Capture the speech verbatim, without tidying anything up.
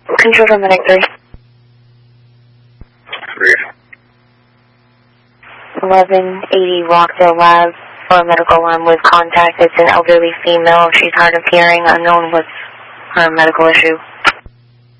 Control to Medic three. Three. eleven eighty Rockdale Lab for a medical alarm with contact. It's an elderly female. She's hard of hearing. Unknown what's her medical issue.